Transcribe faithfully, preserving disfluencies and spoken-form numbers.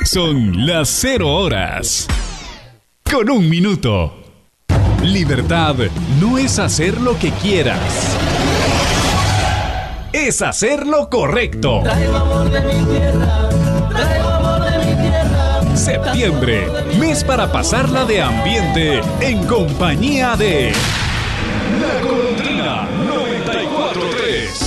Son las cero horas. Con un minuto. Libertad no es hacer lo que quieras. Es hacer lo correcto. Traigo amor de mi tierra, traigo amor de mi tierra. Septiembre, mes para pasarla de ambiente en compañía de